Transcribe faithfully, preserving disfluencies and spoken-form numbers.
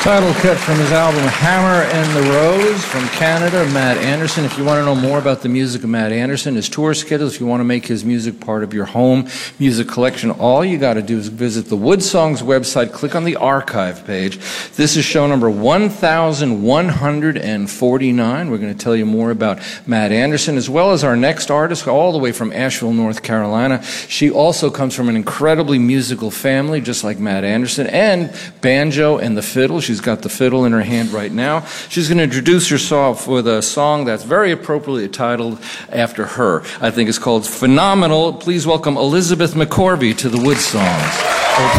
Title cut from his album Hammer and the Rose from Canada, Matt Anderson. If you want to know more about the music of Matt Anderson, his tour schedule, if you want to make his music part of your home music collection, all you got to do is visit the Wood Songs website, click on the archive page. This is show number one thousand one hundred forty-nine. We're going to tell you more about Matt Anderson, as well as our next artist, all the way from Asheville, North Carolina. She also comes from an incredibly musical family, just like Matt Anderson, and banjo and the fiddle. She's got the fiddle in her hand right now. She's going to introduce herself with a song that's very appropriately titled after her. I think it's called Phenomenal. Please welcome Elizabeth McCorvey to the Wood Songs.